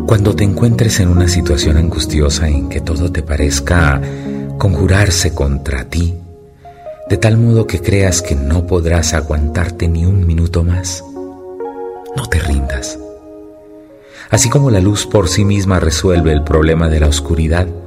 Cuando te encuentres en una situación angustiosa en que todo te parezca conjurarse contra ti, de tal modo que creas que no podrás aguantarte ni un minuto más, no te rindas. Así como la luz por sí misma resuelve el problema de la oscuridad,